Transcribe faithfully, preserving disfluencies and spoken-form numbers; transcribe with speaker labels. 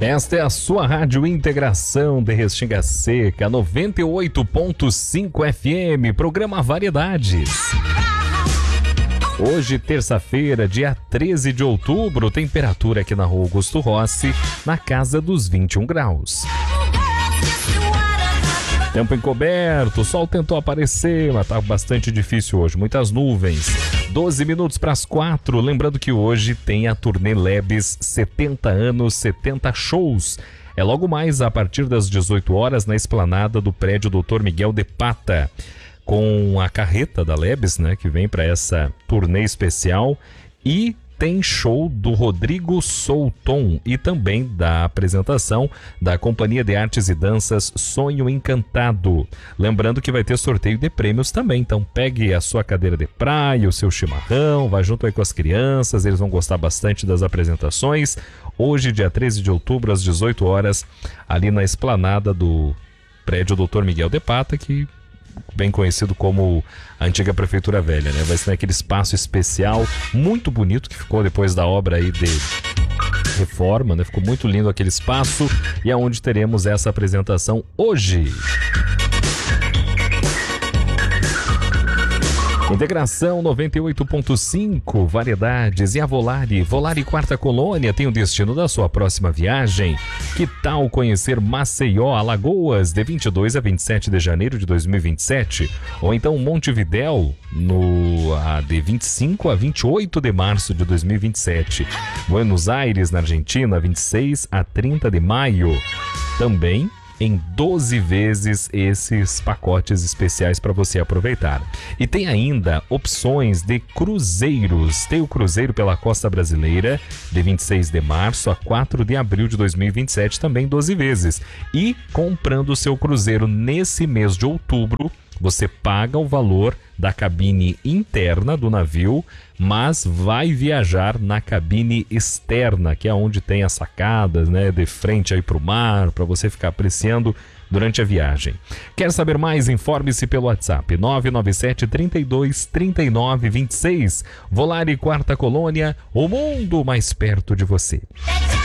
Speaker 1: Esta é a sua Rádio Integração de Restinga Seca, noventa e oito ponto cinco F M, programa Variedades. Hoje, terça-feira, dia treze de outubro, temperatura aqui na Rua Augusto Rossi, na casa dos vinte e um graus. Tempo encoberto, o sol tentou aparecer, mas tá bastante difícil hoje, muitas nuvens. doze minutos para as quatro, lembrando que hoje tem a turnê Lebes setenta anos, setenta shows. É logo mais a partir das dezoito horas na esplanada do prédio doutor Miguel de Pata, com a carreta da Lebes, né, que vem para essa turnê especial, e tem show do Rodrigo Souton e também da apresentação da Companhia de Artes e Danças Sonho Encantado. Lembrando que vai ter sorteio de prêmios também, então pegue a sua cadeira de praia, o seu chimarrão, vai junto aí com as crianças, eles vão gostar bastante das apresentações. Hoje, dia treze de outubro, às dezoito horas, ali na esplanada do prédio doutor Miguel de Pata, que bem conhecido como a antiga Prefeitura Velha, né? Vai ser naquele espaço especial, muito bonito, que ficou depois da obra aí de reforma, né? Ficou muito lindo aquele espaço e é onde teremos essa apresentação hoje. Integração noventa e oito ponto cinco, Variedades e a Volare. Volare Quarta Colônia tem o destino da sua próxima viagem. Que tal conhecer Maceió, Alagoas, de vinte e dois a vinte e sete de janeiro de dois mil e vinte e sete? Ou então Montevidéu, no, a, de vinte e cinco a vinte e oito de março de dois mil e vinte e sete. Buenos Aires, na Argentina, vinte e seis a trinta de maio. Também em doze vezes esses pacotes especiais para você aproveitar. E tem ainda opções de cruzeiros. Tem o cruzeiro pela Costa Brasileira, de vinte e seis de março a quatro de abril de dois mil e vinte e sete, também doze vezes. E comprando o seu cruzeiro nesse mês de outubro, você paga o valor da cabine interna do navio, mas vai viajar na cabine externa, que é onde tem as sacadas, né, de frente aí para o mar, para você ficar apreciando durante a viagem. Quer saber mais? Informe-se pelo WhatsApp nove nove sete, trinta e dois, trinta e nove, vinte e seis. Volare Quarta Colônia, o mundo mais perto de você.